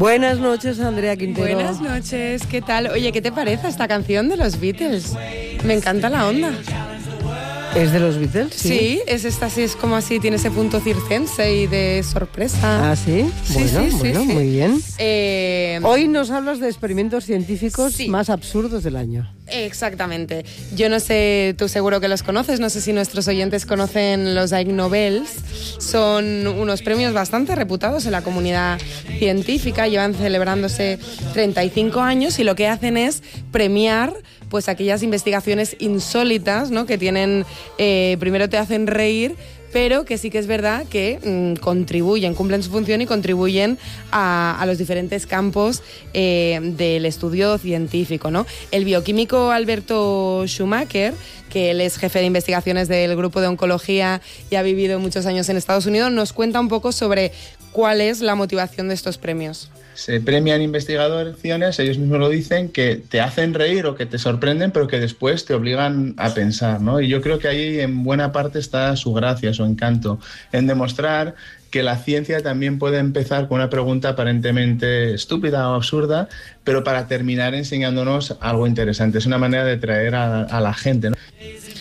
Buenas noches, Andrea Quintero. Buenas noches, ¿qué tal? Oye, ¿qué te parece esta canción de los Beatles? Me encanta la onda. ¿Es de los Beatles? Sí, es esta, sí, es como así, tiene ese punto circense y de sorpresa. Ah, ¿sí? Bueno, muy bien. Hoy nos hablas de experimentos científicos más absurdos del año. Exactamente. Yo no sé, tú seguro que los conoces, no sé si nuestros oyentes conocen los Ig Nobels. Son unos premios bastante reputados en la comunidad científica, llevan celebrándose 35 años y lo que hacen es premiar pues aquellas investigaciones insólitas, ¿no? Que tienen, primero te hacen reír, pero que sí que es verdad que contribuyen, cumplen su función y contribuyen a los diferentes campos del estudio científico, ¿no? El bioquímico Alberto Schumacher, que él es jefe de investigaciones del grupo de oncología y ha vivido muchos años en Estados Unidos, nos cuenta un poco sobre cuál es la motivación de estos premios. Se premian investigaciones, ellos mismos lo dicen, que te hacen reír o que te sorprenden, pero que después te obligan a pensar, ¿no? Y yo creo que ahí en buena parte está su gracia, su encanto, en demostrar que la ciencia también puede empezar con una pregunta aparentemente estúpida o absurda, pero para terminar enseñándonos algo interesante. Es una manera de traer a la gente, ¿no?